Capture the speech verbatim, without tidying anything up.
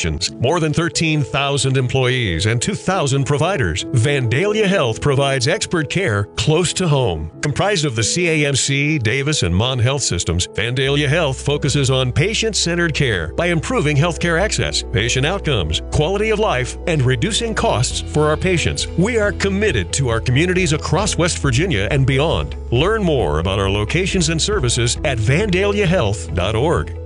locations, more than thirteen thousand employees, and two thousand providers. Vandalia Health provides expert care close to home. Comprised of the C A M C, Davis, and Mon Health systems, Vandalia Health focuses on patient-centered care by improving healthcare access, patient outcomes, quality of life, and reducing costs for our patients. We are committed to our communities across West Virginia and beyond. Learn more about our locations and services at vandalia health dot org.